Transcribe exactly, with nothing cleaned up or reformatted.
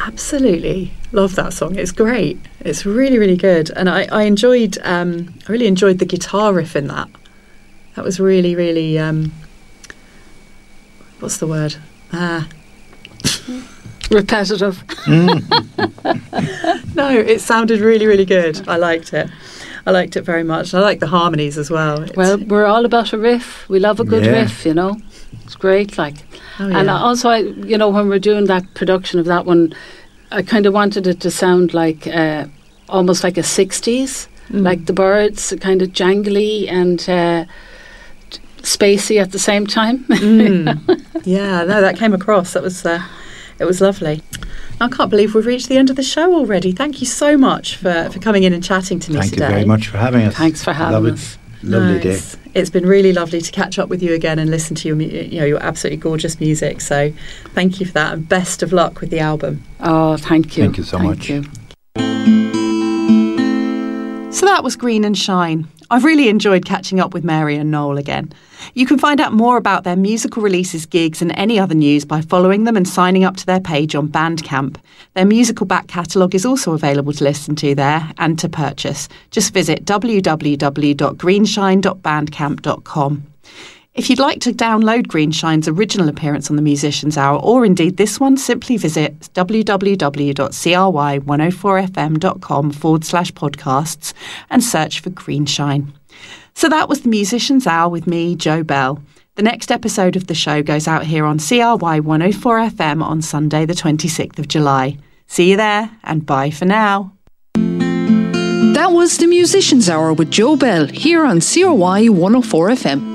Absolutely love that song. It's great. It's really, really good. And I, I enjoyed, um, I really enjoyed the guitar riff in that. That was really, really, um, what's the word? Ah. Repetitive. No, it sounded really, really good. I liked it. I liked it very much. I like the harmonies as well. It's, well, we're all about a riff. We love a good yeah. riff, you know. It's great, like. oh, yeah. And also, I, you know, when we're doing that production of that one, I kind of wanted it to sound like uh, almost like a sixties, mm. like the Byrds, kind of jangly and uh, spacey at the same time. mm. Yeah, no, that came across. That was, uh, it was lovely. I can't believe we've reached the end of the show already. Thank you so much for, for coming in and chatting to me Thank today. Thank you very much for having us. Thanks for having Love us. It. Lovely no, day. It's, it's been really lovely to catch up with you again and listen to your, you know, your absolutely gorgeous music. So thank you for that, and best of luck with the album. Oh, thank you. Thank you so thank much. You. So that was Green and Shine. I've really enjoyed catching up with Mary and Noel again. You can find out more about their musical releases, gigs and any other news by following them and signing up to their page on Bandcamp. Their musical back catalogue is also available to listen to there and to purchase. Just visit w w w dot greenshine dot bandcamp dot com. If you'd like to download Greenshine's original appearance on the Musicians Hour, or indeed this one, simply visit w w w dot c r y one oh four f m dot com forward slash podcasts and search for Greenshine. So that was the Musicians Hour with me, Jo Bell. The next episode of the show goes out here on C R Y one oh four F M on Sunday the twenty-sixth of July. See you there, and bye for now. That was the Musicians Hour with Jo Bell here on C R Y one oh four F M.